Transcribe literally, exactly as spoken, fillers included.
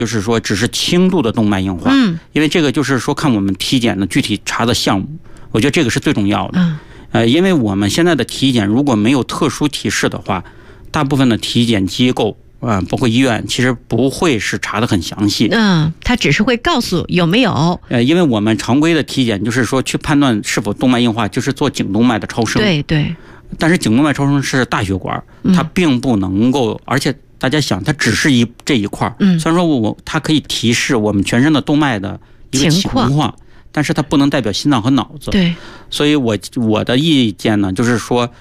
就是说只是轻度的动脉硬化， 嗯， 因为这个就是说看我们体检的具体查的项目，我觉得这个是最重要的。 嗯， 呃，因为我们现在的体检如果没有特殊提示的话，大部分的体检机构啊、呃，包括医院，其实不会是查得很详细。 嗯，他只是会告诉有没有。 呃，因为我们常规的体检就是说去判断是否动脉硬化，就是做颈动脉的超声。 对对。 但是颈动脉超声是大血管，它并不能够，嗯、而且大家想，它只是一这一块，嗯，虽然说我它可以提示我们全身的动脉的一个情况，情况但是它不能代表心脏和脑子。 对， 所以我我的意见呢，就是说